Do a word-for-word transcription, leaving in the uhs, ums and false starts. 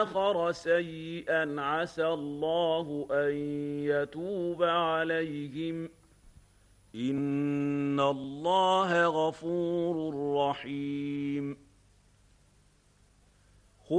آخر سيئا عسى الله أن يتوب عليهم إن الله غفور رحيم